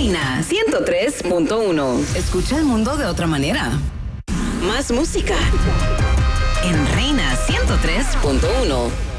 Reina 103.1. Escucha el mundo de otra manera. Más música en Reina 103.1.